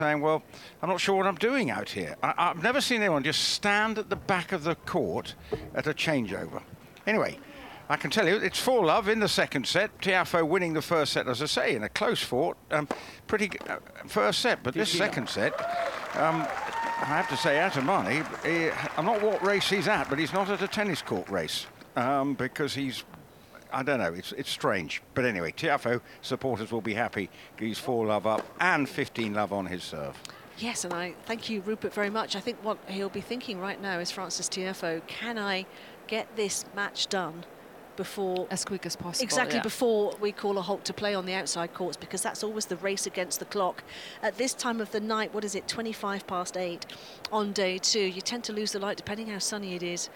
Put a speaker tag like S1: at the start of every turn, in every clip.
S1: saying, well, I'm not sure what I'm doing out here. I've never seen anyone just stand at the back of the court at a changeover. Anyway, I can tell you it's 4-love in the second set. Tiafoe winning the first set, as I say, in a close fought, pretty first set. But this second set, I have to say, Atamani, I'm not what race he's at, but he's not at a tennis court race because he's, I don't know, it's strange. But anyway, Tiafoe supporters will be happy. He's 4-love up and 15-love on his serve.
S2: Yes, and I thank you, Rupert, very much. I think what he'll be thinking right now is Frances Tiafoe, can I get this match done before,
S3: as quick as possible,
S2: exactly, before we call a halt to play on the outside courts, because that's always the race against the clock. At this time of the night, what is it, 8:25 on day 2, you tend to lose the light depending how sunny it is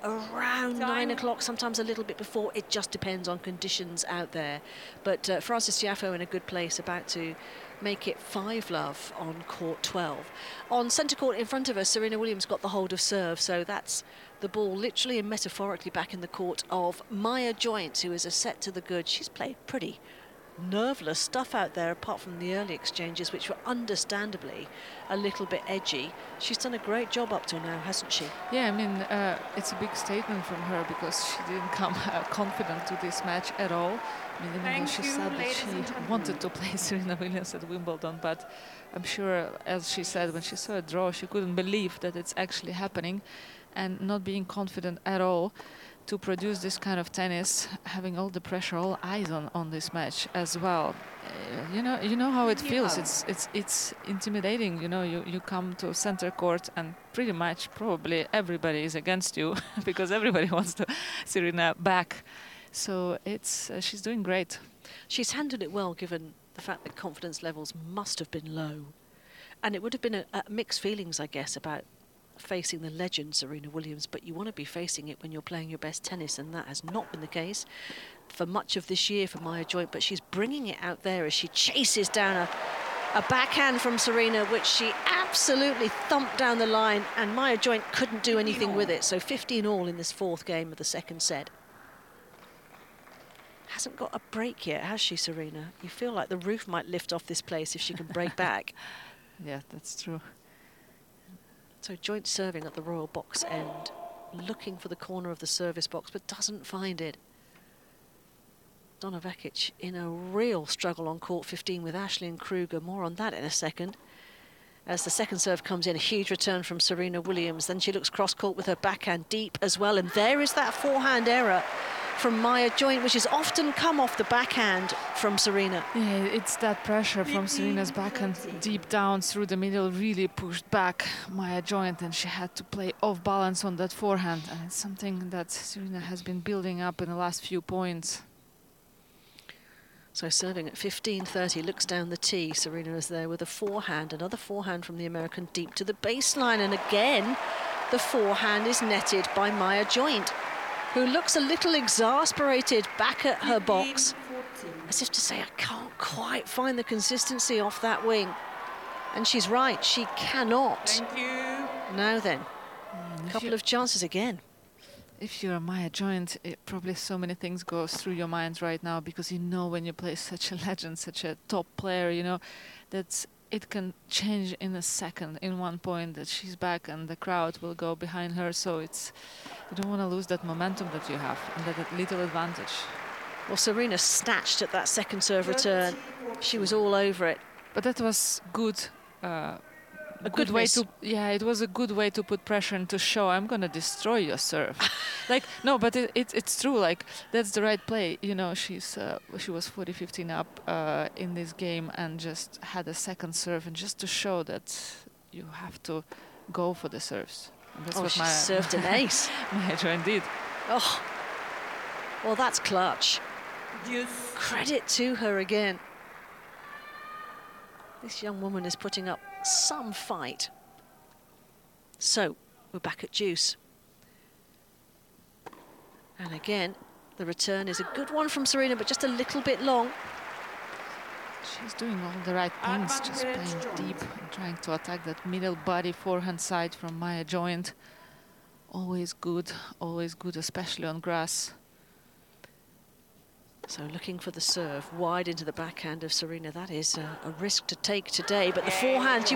S2: around 9 o'clock, sometimes a little bit before. It just depends on conditions out there. But Frances Tiafoe in a good place, about to make it 5-love on court 12. On centre court in front of us, Serena Williams got the hold of serve, so that's the ball literally and metaphorically back in the court of Maya Joint, who is a set to the good. She's played pretty nerveless stuff out there, apart from the early exchanges, which were understandably a little bit edgy. She's done a great job up till now, hasn't she?
S3: Yeah, I mean, it's a big statement from her, because she didn't come confident to this match at all. I mean, even though she said that she wanted to play Serena Williams at Wimbledon, but I'm sure, as she said, when she saw a draw, she couldn't believe that it's actually happening, and not being confident at all to produce this kind of tennis, having all the pressure, all eyes on this match as well. You know how it feels. It's intimidating. You know, you come to center court and pretty much probably everybody is against you because everybody wants to Serena back. So it's she's doing great.
S2: She's handled it well, given the fact that confidence levels must have been low, and it would have been a mixed feelings, I guess, about facing the legend Serena Williams, but you want to be facing it when you're playing your best tennis, and that has not been the case for much of this year for Maya Joint. But she's bringing it out there as she chases down a backhand from Serena, which she absolutely thumped down the line, and Maya Joint couldn't do anything with it. So 15-all in this fourth game of the second set. Hasn't got a break yet, has she, Serena? You feel like the roof might lift off this place if she can break back.
S3: Yeah, that's true.
S2: So Joint serving at the Royal box end, looking for the corner of the service box, but doesn't find it. Donna Vekic in a real struggle on court 15 with Aisling Kruger. More on that in a second. As the second serve comes in, a huge return from Serena Williams. Then she looks cross-court with her backhand deep as well. And there is that forehand error from Maya Joint, which has often come off the backhand from Serena.
S3: Yeah, it's that pressure from Serena's backhand deep down through the middle really pushed back Maya Joint, and she had to play off balance on that forehand. And it's something that Serena has been building up in the last few points.
S2: So serving at 15:30, looks down the tee. Serena is there with a forehand, another forehand from the American deep to the baseline. And again, the forehand is netted by Maya Joint, who looks a little exasperated back at her box, as if to say, I can't quite find the consistency off that wing. And she's right, she cannot.
S4: Thank you.
S2: Now then, a couple of chances again.
S3: If you're a Maya Joint, probably so many things go through your mind right now, because you know when you play such a legend, such a top player, you know, that it can change in a second, in one point, that she's back and the crowd will go behind her. So it's, you don't want to lose that momentum that you have and that little advantage.
S2: Well, Serena snatched at that second serve return. She was all over it.
S3: But that was good. A good way to, yeah, it was a good way to put pressure and to show I'm gonna destroy your serve. Like, no, but it's true. Like, that's the right play. You know, she was 40-15 up in this game and just had a second serve, and just to show that you have to go for the serves. And that's what
S2: she served an ace.
S3: Maya Joint did.
S2: Oh, well, that's clutch.
S4: Yes.
S2: Credit to her again. This young woman is putting up some fight. So, we're back at deuce. And again, the return is a good one from Serena, but just a little bit long.
S3: She's doing all the right things, just playing deep and trying to attack that middle body forehand side from Maya Joint. Always good, especially on grass.
S2: So looking for the serve wide into the backhand of Serena. That is a risk to take today, but the forehand, she